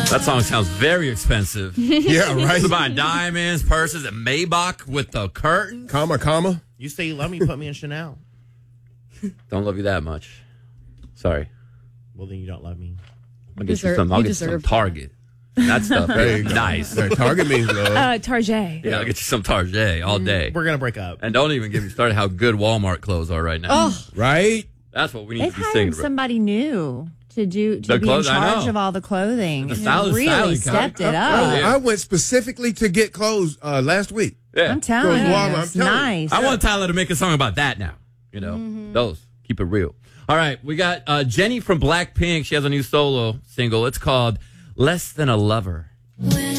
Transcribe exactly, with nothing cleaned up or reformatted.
That song sounds very expensive. Yeah, right. It's about diamonds, purses, and Maybach with the curtain. Comma, comma. You say you love me, put me in Chanel. Don't love you that much. Sorry. Well, then you don't love me. I'll get deserve- you some. I'll you get you some deserve Target. That stuff There is you go. nice. Hey, Target means love. Uh, Tarjay. Yeah, I'll get you some Target all day. We're gonna break up. And don't even get me started how good Walmart clothes are right now. Oh, Right? That's what we need They've to be hired singing about. somebody new to do to The be clothes- in I charge know. of all the clothing. The They stylist- really stylist- stepped it Oh, up. yeah. I went specifically to get clothes uh, last week. Yeah. I'm telling you, Walmart, I'm it's telling you. nice. I want Tyler to make a song about that now. You know, those. Keep it real. All right, we got uh, Jenny from Blackpink. She has a new solo single. It's called Less Than a Lover. When